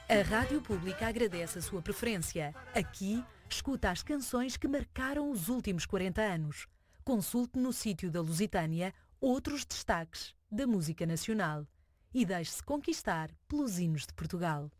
A Rádio Pública agradece a sua preferência. Aqui, escuta as canções que marcaram os últimos 40 anos. Consulte no sítio da Lusitânia outros destaques da música nacional. E deixe-se conquistar pelos hinos de Portugal.